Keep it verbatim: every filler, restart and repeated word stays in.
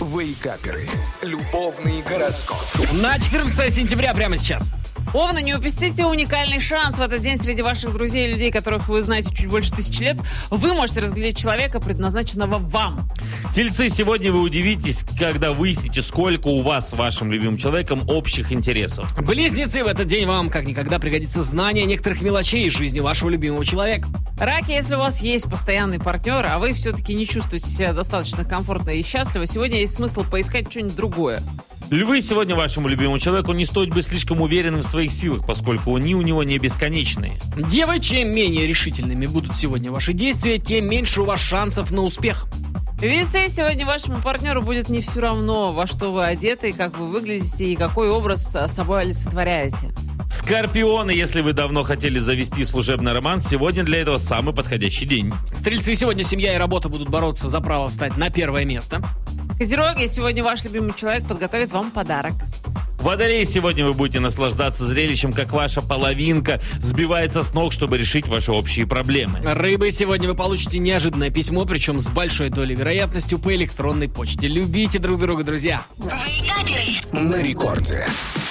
Вейкаперы. Любовный гороскоп. На четырнадцатое сентября прямо сейчас. Овны, не упустите уникальный шанс. В этот день среди ваших друзей и людей, которых вы знаете чуть больше тысячи лет, вы можете разглядеть человека, предназначенного вам. Тельцы, сегодня вы удивитесь, когда выясните, сколько у вас с вашим любимым человеком общих интересов. Близнецы, в этот день вам как никогда пригодится знание некоторых мелочей из жизни вашего любимого человека. Раки, если у вас есть постоянный партнер, а вы все-таки не чувствуете себя достаточно комфортно и счастливо, сегодня есть смысл поискать что-нибудь другое. Львы, сегодня вашему любимому человеку не стоит быть слишком уверенным в своих силах, поскольку они у него не бесконечные. Девы, чем менее решительными будут сегодня ваши действия, тем меньше у вас шансов на успех. Весы, сегодня вашему партнеру будет не все равно, во что вы одеты, как вы выглядите и какой образ собой олицетворяете. Скорпионы, если вы давно хотели завести служебный роман, сегодня для этого самый подходящий день. Стрельцы, сегодня семья и работа будут бороться за право встать на первое место. Козероги, сегодня ваш любимый человек подготовит вам подарок. Водолеи, сегодня вы будете наслаждаться зрелищем, как ваша половинка сбивается с ног, чтобы решить ваши общие проблемы. Рыбы, сегодня вы получите неожиданное письмо, причем с большой долей вероятностью по электронной почте. Любите друг друга, друзья. На рекорде.